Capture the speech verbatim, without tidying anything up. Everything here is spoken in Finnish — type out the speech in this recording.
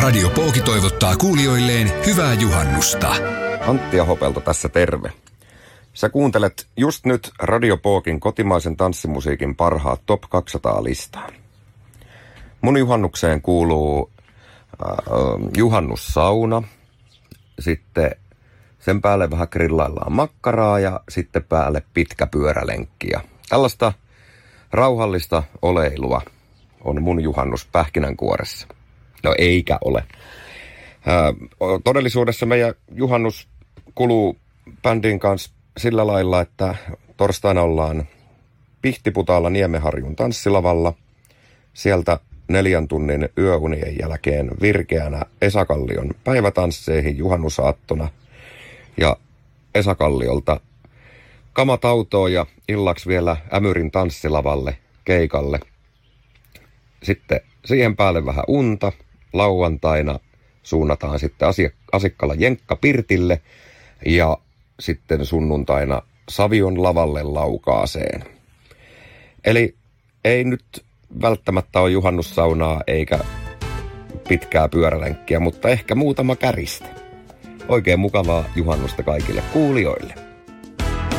Radio Pooki toivottaa kuulijoilleen hyvää juhannusta. Antti Ahopelto tässä terve. Sä kuuntelet just nyt Radio Pookin kotimaisen tanssimusiikin parhaat Top kaksisataa-listaa. Mun juhannukseen kuuluu äh, juhannussauna, sitten sen päälle vähän grillaillaan makkaraa ja sitten päälle pitkä pyörälenkki. Ja tällaista rauhallista oleilua on mun juhannus pähkinänkuoressa. No eikä ole. Ää, todellisuudessa meidän juhannus kuluu bändin kanssa sillä lailla, että torstaina ollaan Pihtiputaalla Niemenharjun tanssilavalla. Sieltä neljän tunnin yöunien jälkeen virkeänä Esa-Kallion päivätansseihin juhannusaattona. Ja Esa-Kalliolta kamat autoon ja illaksi vielä Ämyrin tanssilavalle keikalle. Sitten siihen päälle vähän unta. Lauantaina suunnataan sitten Asikkala Jenkka Pirtille ja sitten sunnuntaina Savion lavalle Laukaaseen. Eli ei nyt välttämättä ole juhannussaunaa eikä pitkää pyörälenkkiä, mutta ehkä muutama käristä. Oikein mukavaa juhannusta kaikille kuulijoille.